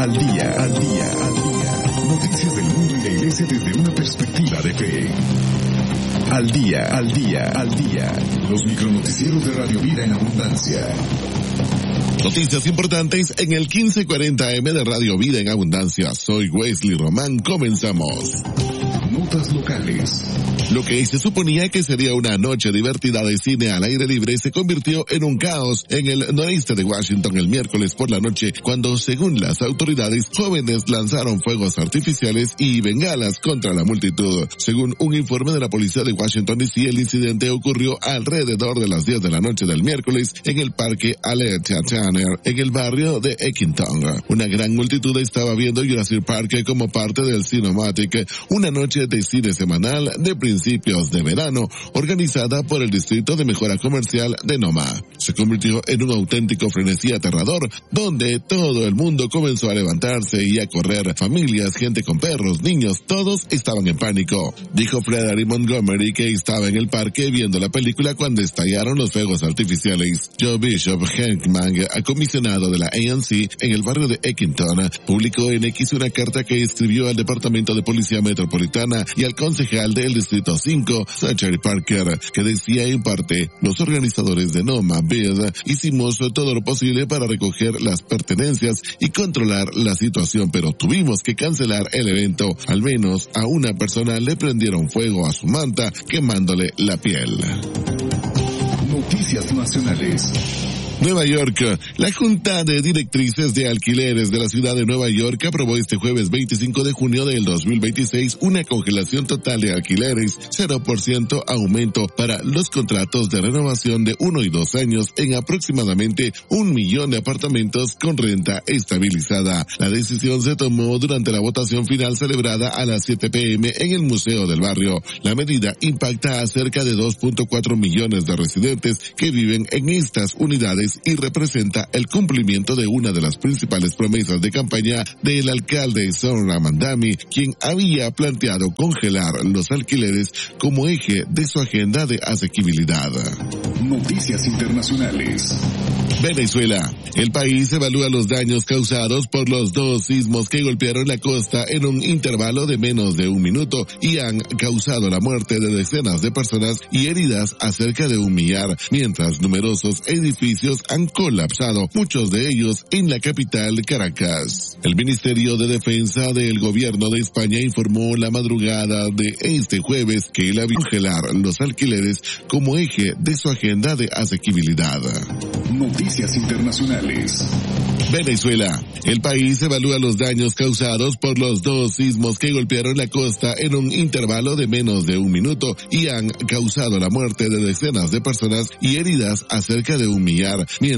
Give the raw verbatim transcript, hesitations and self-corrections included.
al día, al día, al día. Noticias del mundo y la iglesia desde una perspectiva de fe. Al día, al día, al día. Los micronoticieros de Radio Vida en Abundancia. Noticias importantes en el quince cuarenta A M de Radio Vida en Abundancia. Soy Wesley Román, comenzamos. Notas locales. Lo que se suponía que sería una noche divertida de cine al aire libre se convirtió en un caos en el noreste de Washington el miércoles por la noche, cuando, según las autoridades, jóvenes lanzaron fuegos artificiales y bengalas contra la multitud. Según un informe de la policía de Washington D C, el incidente ocurrió alrededor de las diez de la noche del miércoles en el parque Alethea Tanner, en el barrio de Eckington. Una gran multitud estaba viendo Jurassic Park como parte del Cinematic, una noche de cine semanal de principios de verano, organizada por el Distrito de Mejora Comercial de Noma. Se convirtió en un auténtico frenesí aterrador, donde todo el mundo comenzó a levantarse y a correr. Familias, gente con perros, niños, todos estaban en pánico. Dijo Frederick Montgomery, que estaba en el parque viendo la película cuando estallaron los fuegos artificiales. Joe Bishop Henkman, comisionado de la A N C en el barrio de Eckington, publicó en X una carta que escribió al Departamento de Policía Metropolitana y al concejal del Distrito cinco, Zachary Parker, que decía en parte: los organizadores de Noma Bid hicimos todo lo posible para recoger las pertenencias y controlar la situación, pero tuvimos que cancelar el evento. Al menos a una persona le prendieron fuego a su manta, quemándole la piel. Noticias nacionales. Nueva York. La Junta de Directrices de Alquileres de la ciudad de Nueva York aprobó este jueves veinticinco de junio del dos mil veintiséis una congelación total de alquileres, cero por ciento aumento para los contratos de renovación de uno y dos años en aproximadamente un millón de apartamentos con renta estabilizada. La decisión se tomó durante la votación final celebrada a las siete p m en el Museo del Barrio. La medida impacta a cerca de dos punto cuatro millones de residentes que viven en estas unidades y representa el cumplimiento de una de las principales promesas de campaña del alcalde Zohran Mamdani, quien había planteado congelar los alquileres como eje de su agenda de asequibilidad. Noticias internacionales. Venezuela. El país evalúa los daños causados por los dos sismos que golpearon la costa en un intervalo de menos de un minuto y han causado la muerte de decenas de personas y heridas a cerca de un millar, mientras numerosos edificios han colapsado, muchos de ellos en la capital Caracas. El Ministerio de Defensa del Gobierno de España informó la madrugada de este jueves que él había congelar los alquileres como eje de su agenda de asequibilidad. Noticias internacionales. Venezuela. El país evalúa los daños causados por los dos sismos que golpearon la costa en un intervalo de menos de un minuto y han causado la muerte de decenas de personas y heridas a cerca de un millar, mientras